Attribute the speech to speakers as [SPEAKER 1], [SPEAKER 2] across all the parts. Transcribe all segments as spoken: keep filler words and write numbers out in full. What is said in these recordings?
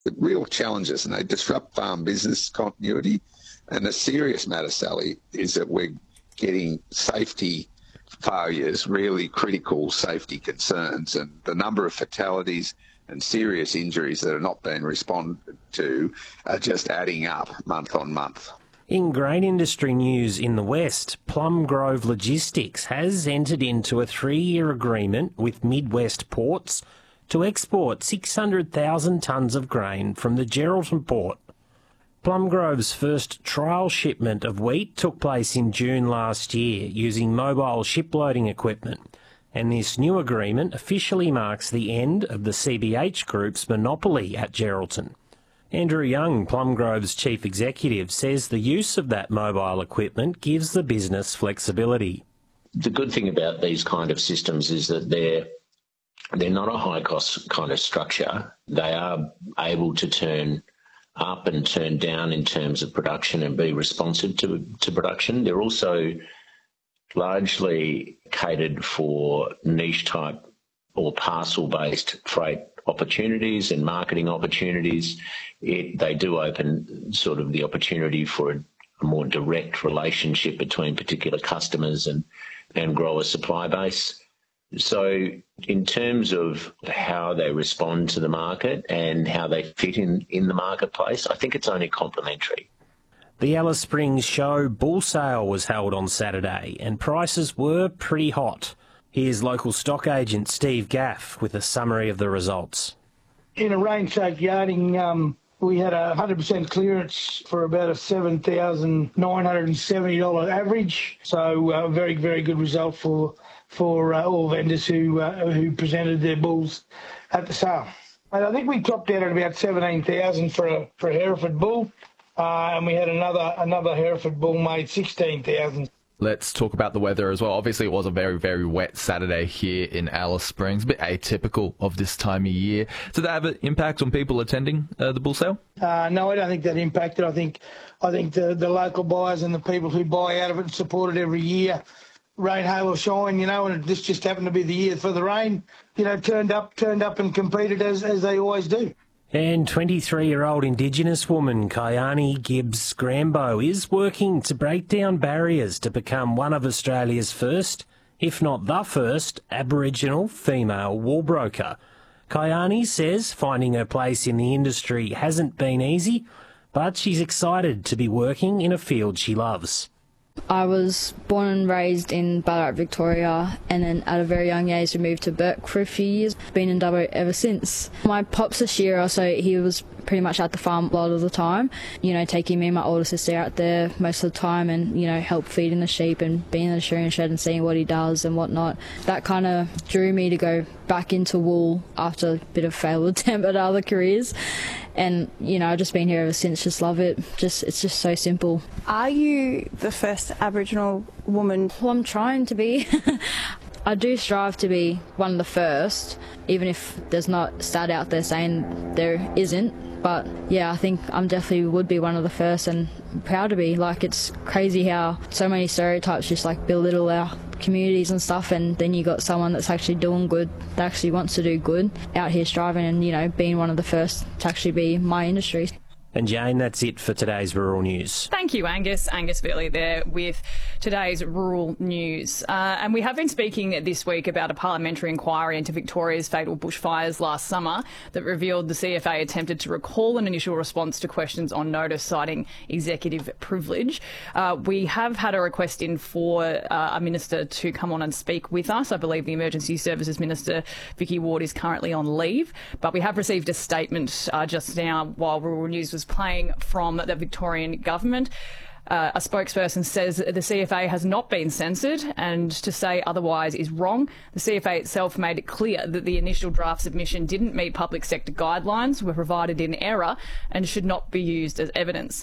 [SPEAKER 1] the real challenges, and they disrupt farm business continuity. And the serious matter, Sally, is that we're getting safety failures, really critical safety concerns, and the number of fatalities and serious injuries that are not being responded to are just adding up month on month.
[SPEAKER 2] In grain industry news in the West, Plum Grove Logistics has entered into a three-year agreement with Midwest Ports to export six hundred thousand tonnes of grain from the Geraldton port. Plum Grove's first trial shipment of wheat took place in June last year using mobile shiploading equipment, and this new agreement officially marks the end of the C B H Group's monopoly at Geraldton. Andrew Young, Plum Grove's chief executive, says the use of that mobile equipment gives the business flexibility.
[SPEAKER 3] The good thing about these kind of systems is that they're they're not a high-cost kind of structure. They are able to turn up and turn down in terms of production and be responsive to, to production. They're also largely catered for niche type or parcel-based freight opportunities and marketing opportunities. It, they do open sort of the opportunity for a, a more direct relationship between particular customers and, and grow a supply base. So in terms of how they respond to the market and how they fit in, in the marketplace, I think it's only complementary.
[SPEAKER 2] The Alice Springs Show bull sale was held on Saturday and prices were pretty hot. Here's local stock agent Steve Gaff with a summary of the results.
[SPEAKER 4] In a rain-soaked yarding, um, we had a one hundred percent clearance for about a seven thousand nine hundred seventy dollars average. So a uh, very, very good result for for uh, all vendors who uh, who presented their bulls at the sale. And I think we topped out at about seventeen thousand for a for a Hereford bull, uh, and we had another another Hereford bull made sixteen thousand.
[SPEAKER 5] Let's talk about the weather as well. Obviously, it was a very, very wet Saturday here in Alice Springs, a bit atypical of this time of year. Did that have an impact on people attending uh, the bull sale?
[SPEAKER 4] Uh, no, I don't think that impacted. I think I think the, the local buyers and the people who buy out of it and support it every year, rain, hail or shine, you know, and this just happened to be the year for the rain, you know, turned up, turned up and competed as, as they always do.
[SPEAKER 2] And twenty-three-year-old Indigenous woman Kyani Gibbs Grambo is working to break down barriers to become one of Australia's first, if not the first, Aboriginal female wool broker. Kyani says finding her place in the industry hasn't been easy, but she's excited to be working in a field she loves.
[SPEAKER 6] I was born and raised in Ballarat, Victoria, and then at a very young age we moved to Bourke for a few years. Been in Dubbo ever since. My pop's a shearer, so he was pretty much at the farm a lot of the time, you know, taking me and my older sister out there most of the time and, you know, help feeding the sheep and being in the shearing shed and seeing what he does and whatnot. That kind of drew me to go back into wool after a bit of failed attempt at other careers. And, you know, I've just been here ever since, just love it. Just It's just so simple.
[SPEAKER 7] Are you the first Aboriginal woman?
[SPEAKER 6] Well, I'm trying to be. I do strive to be one of the first, even if there's not stat out there saying there isn't. But yeah, I think I'm definitely would be one of the first, and I'm proud to be. Like, it's crazy how so many stereotypes just like belittle our communities and stuff, and then you got someone that's actually doing good, that actually wants to do good, out here striving and, you know, being one of the first to actually be my industry.
[SPEAKER 2] And Jane, that's it for today's Rural News.
[SPEAKER 8] Thank you, Angus. Angus Veely there with today's Rural News. Uh, and we have been speaking this week about a parliamentary inquiry into Victoria's fatal bushfires last summer that revealed the C F A attempted to recall an initial response to questions on notice citing executive privilege. Uh, we have had a request in for uh, a minister to come on and speak with us. I believe the Emergency Services Minister, Vicky Ward, is currently on leave. But we have received a statement uh, just now while Rural News was playing from the Victorian government. Uh, a spokesperson says the C F A has not been censored, and to say otherwise is wrong. The C F A itself made it clear that the initial draft submission didn't meet public sector guidelines, were provided in error, and should not be used as evidence.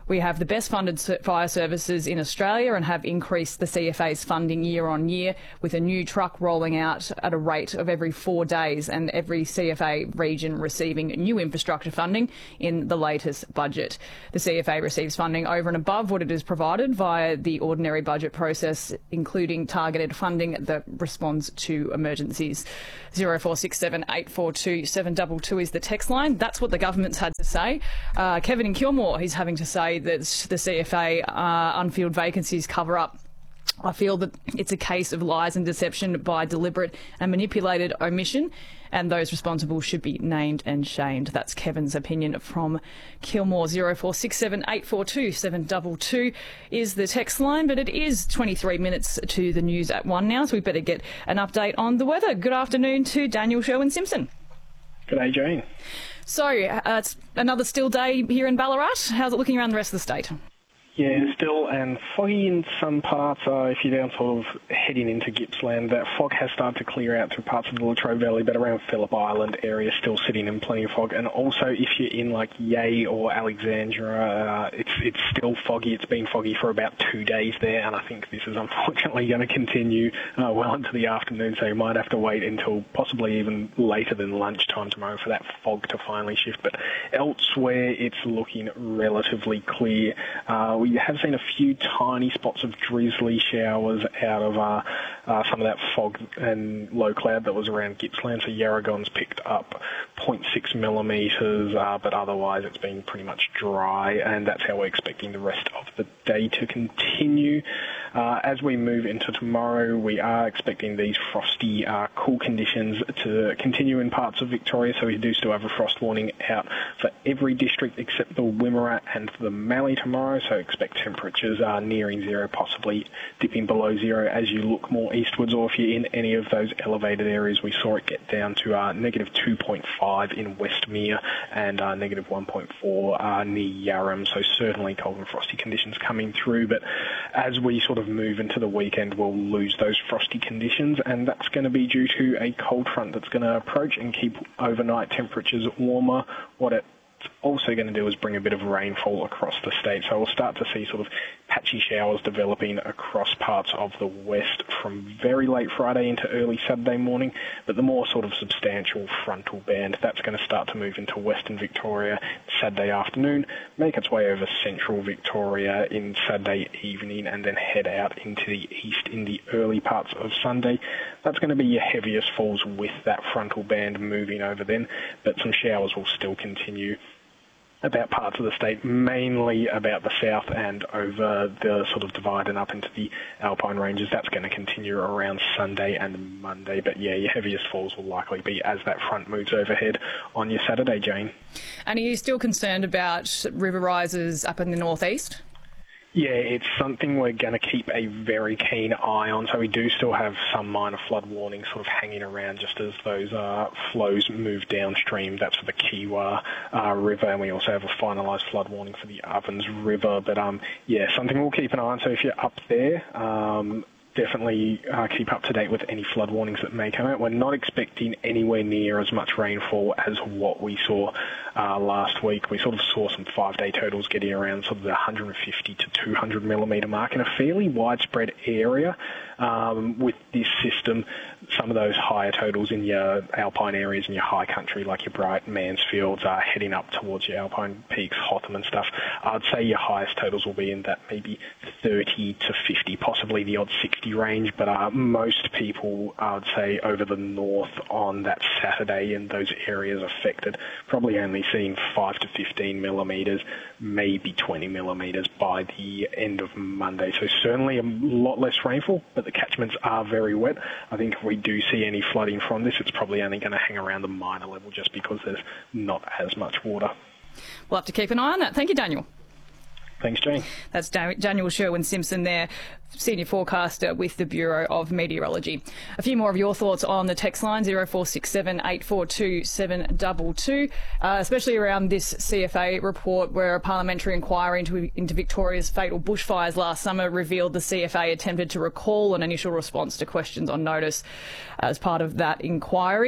[SPEAKER 8] We have the best funded fire services in Australia and have increased the C F A's funding year on year, with a new truck rolling out at a rate of every four days and every C F A region receiving new infrastructure funding in the latest budget. The C F A receives funding over and above what it is provided via the ordinary budget process, including targeted funding that responds to emergencies. zero four six seven eight four two seven two two is the text line. That's what the government's had to say. Uh, Kevin in Kilmore, he's having to say that the C F A uh, unfilled vacancies cover up. I feel that it's a case of lies and deception by deliberate and manipulated omission, and those responsible should be named and shamed. That's Kevin's opinion from Kilmore. zero four six seven eight four two seven two two is the text line, but it is twenty-three minutes to the news at one now, so we better get an update on the weather. Good afternoon to Daniel Sherwin-Simpson.
[SPEAKER 9] G'day, Jane.
[SPEAKER 8] So, uh, it's another still day here in Ballarat. How's it looking around the rest of the state?
[SPEAKER 9] Yeah, still and foggy in some parts. Uh, if you're down sort of heading into Gippsland, that fog has started to clear out through parts of the Latrobe Valley, but around Phillip Island area still sitting in plenty of fog. And also if you're in like Yea or Alexandria, uh, it's it's still foggy. It's been foggy for about two days there, and I think this is unfortunately going to continue uh, well into the afternoon, so you might have to wait until possibly even later than lunchtime tomorrow for that fog to finally shift. But elsewhere, it's looking relatively clear. Uh, We have seen a few tiny spots of drizzly showers out of uh, uh, some of that fog and low cloud that was around Gippsland. So Yarragon's picked up zero point six millimetres, uh, but otherwise it's been pretty much dry, and that's how we're expecting the rest of the day to continue. Uh, as we move into tomorrow, we are expecting these frosty, uh, cool conditions to continue in parts of Victoria, so we do still have a frost warning out for every district except the Wimmera and the Mallee tomorrow, so expect temperatures are nearing zero, possibly dipping below zero as you look more eastwards, or if you're in any of those elevated areas, we saw it get down to uh, negative two point five in Westmere and uh, negative one point four uh, near Yarram, so certainly cold and frosty conditions coming through. But as we sort of move into the weekend, we'll lose those frosty conditions, and that's going to be due to a cold front that's going to approach and keep overnight temperatures warmer. What it It's also going to do is bring a bit of rainfall across the state. So we'll start to see sort of patchy showers developing across parts of the west from very late Friday into early Saturday morning. But the more sort of substantial frontal band, that's going to start to move into western Victoria Saturday afternoon, make its way over central Victoria in Saturday evening, and then head out into the east in the early parts of Sunday. That's going to be your heaviest falls with that frontal band moving over then, but some showers will still continue about parts of the state, mainly about the south and over the sort of divide and up into the Alpine ranges. That's going to continue around Sunday and Monday. But yeah, your heaviest falls will likely be as that front moves overhead on your Saturday, Jane.
[SPEAKER 8] And are you still concerned about river rises up in the northeast?
[SPEAKER 9] Yeah, it's something we're going to keep a very keen eye on. So we do still have some minor flood warnings sort of hanging around just as those uh, flows move downstream. That's for the Kiewa uh, River, and we also have a finalised flood warning for the Ovens River. But um, yeah, something we'll keep an eye on. So if you're up there, um, definitely uh, keep up to date with any flood warnings that may come out. We're not expecting anywhere near as much rainfall as what we saw uh, last week. We sort of saw some five-day totals getting around sort of the one hundred fifty to two hundred millimetre mark in a fairly widespread area. Um, with this system, some of those higher totals in your alpine areas and your high country, like your Bright, Mansfields, are heading up towards your alpine peaks, Hotham and stuff. I'd say your highest totals will be in that maybe thirty to fifty, possibly the odd sixty range, but uh, most people, I would say, over the north on that Saturday in those areas affected, probably only seeing five to fifteen millimetres, maybe twenty millimetres by the end of Monday. So certainly a lot less rainfall, but the catchments are very wet. I think if we do see any flooding from this, it's probably only going to hang around the minor level just because there's not as much water.
[SPEAKER 8] We'll have to keep an eye on that. Thank you, Daniel.
[SPEAKER 9] Thanks, Jane.
[SPEAKER 8] That's Daniel Sherwin-Simpson there, senior forecaster with the Bureau of Meteorology. A few more of your thoughts on the text line, zero four six seven eight four two seven two two, uh, especially around this C F A report where a parliamentary inquiry into, into Victoria's fatal bushfires last summer revealed the C F A attempted to recall an initial response to questions on notice as part of that inquiry.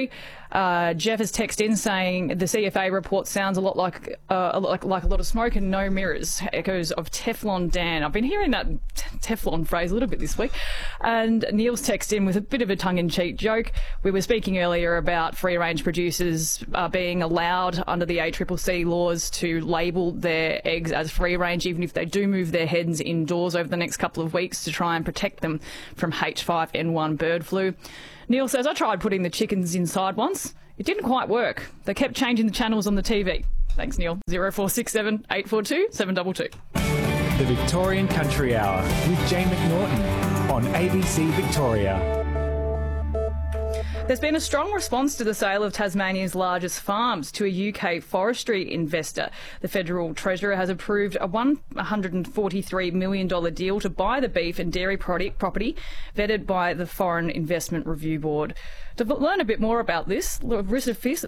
[SPEAKER 8] Uh, Jeff has texted in saying the C F A report sounds a lot like, uh, a lot like like a lot of smoke and no mirrors. Echoes of Teflon Dan. I've been hearing that Teflon phrase a little bit this week. And Neil's texted in with a bit of a tongue-in-cheek joke. We were speaking earlier about free-range producers uh, being allowed under the A C C C laws to label their eggs as free-range, even if they do move their hens indoors over the next couple of weeks to try and protect them from H five N one bird flu. Neil says, I tried putting the chickens inside once. It didn't quite work. They kept changing the channels on the T V. Thanks, Neil. zero four six seven, eight four two, seven two two.
[SPEAKER 10] The Victorian Country Hour with Jane McNaughton on A B C Victoria.
[SPEAKER 8] There's been a strong response to the sale of Tasmania's largest farms to a U K forestry investor. The Federal Treasurer has approved a one hundred forty-three million dollars deal to buy the beef and dairy property vetted by the Foreign Investment Review Board. To learn a bit more about this, Larissa, Fis-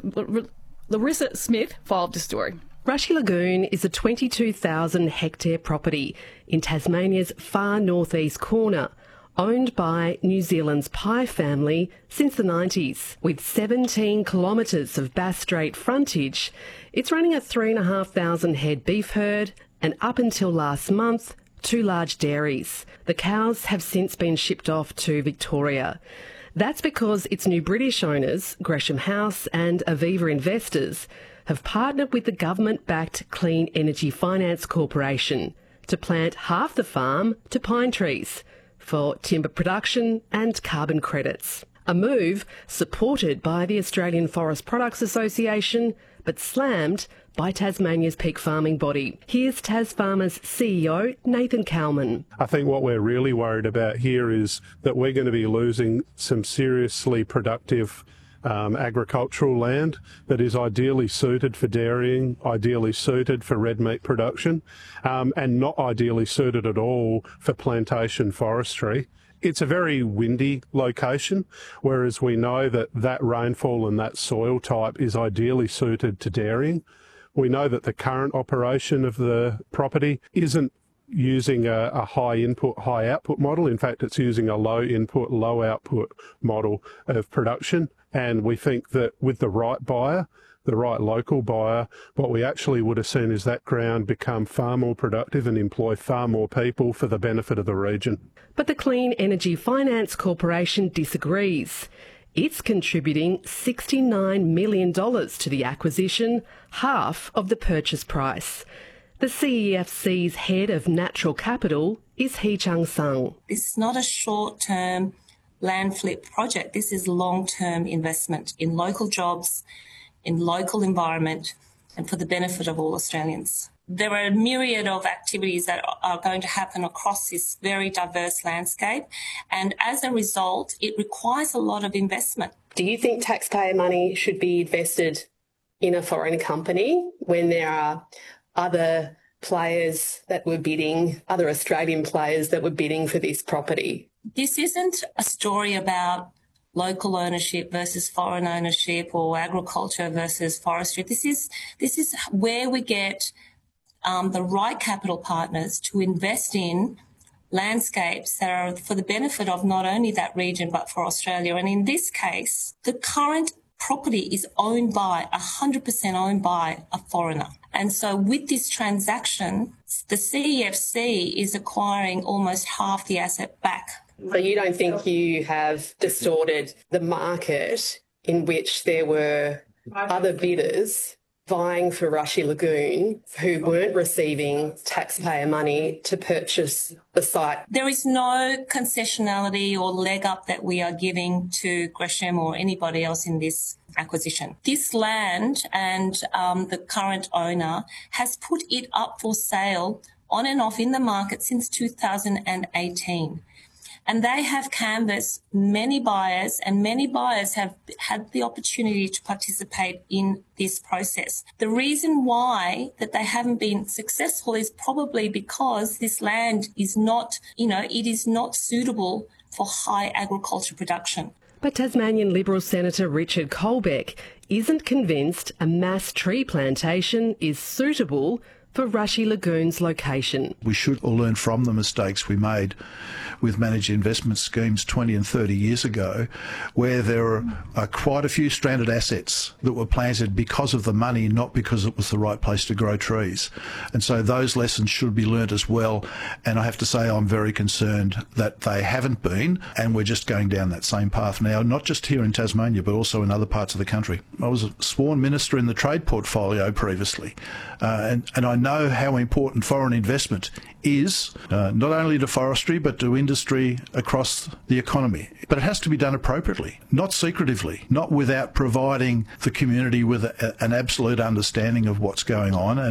[SPEAKER 8] Larissa Smith filed this story.
[SPEAKER 11] Rushy Lagoon is a twenty-two thousand hectare property in Tasmania's far northeast corner, owned by New Zealand's Pye family since the nineties. With seventeen kilometres of Bass Strait frontage, it's running a three thousand five hundred head beef herd and, up until last month, two large dairies. The cows have since been shipped off to Victoria. That's because its new British owners, Gresham House and Aviva Investors, have partnered with the government-backed Clean Energy Finance Corporation to plant half the farm to pine trees for timber production and carbon credits. A move supported by the Australian Forest Products Association, but slammed by Tasmania's peak farming body. Here's Tasfarmers C E O Nathan Kalman.
[SPEAKER 12] I think what we're really worried about here is that we're going to be losing some seriously productive Um, agricultural land that is ideally suited for dairying, ideally suited for red meat production, um, and not ideally suited at all for plantation forestry. It's a very windy location, whereas we know that that rainfall and that soil type is ideally suited to dairying. We know that the current operation of the property isn't using a, a high input, high output model. In fact, it's using a low input, low output model of production. And we think that with the right buyer, the right local buyer, what we actually would have seen is that ground become far more productive and employ far more people for the benefit of the region.
[SPEAKER 11] But the Clean Energy Finance Corporation disagrees. It's contributing sixty-nine million dollars to the acquisition, half of the purchase price. The C E F C's head of natural capital is Hee Chung Sung.
[SPEAKER 13] This is not a short-term land flip project. This is long-term investment in local jobs, in local environment, and for the benefit of all Australians. There are a myriad of activities that are going to happen across this very diverse landscape, and as a result, it requires a lot of investment.
[SPEAKER 11] Do you think taxpayer money should be invested in a foreign company when there are other players that were bidding, other Australian players that were bidding for this property?
[SPEAKER 13] This isn't a story about local ownership versus foreign ownership or agriculture versus forestry. This is this is where we get um, the right capital partners to invest in landscapes that are for the benefit of not only that region but for Australia. And in this case, the current property is owned by, one hundred percent owned by a foreigner. And so with this transaction, the C E F C is acquiring almost half the asset back.
[SPEAKER 11] So you don't think you have distorted the market in which there were other bidders vying for Rushy Lagoon who weren't receiving taxpayer money to purchase the site?
[SPEAKER 13] There is no concessionality or leg up that we are giving to Gresham or anybody else in this acquisition. This land and um, the current owner has put it up for sale on and off in the market since two thousand eighteen. And they have canvassed many buyers, and many buyers have had the opportunity to participate in this process. The reason why that they haven't been successful is probably because this land is not, you know, it is not suitable for high agriculture production.
[SPEAKER 11] But Tasmanian Liberal Senator Richard Colbeck isn't convinced a mass tree plantation is suitable for Rashi Lagoon's location.
[SPEAKER 14] We should all learn from the mistakes we made with managed investment schemes twenty and thirty years ago, where there are uh, quite a few stranded assets that were planted because of the money, not because it was the right place to grow trees. And so those lessons should be learnt as well. And I have to say I'm very concerned that they haven't been, and we're just going down that same path now, not just here in Tasmania, but also in other parts of the country. I was a sworn minister in the trade portfolio previously, uh, and, and I know how important foreign investment is, uh, not only to forestry, but to industry across the economy. But it has to be done appropriately, not secretively, not without providing the community with a, an absolute understanding of what's going on.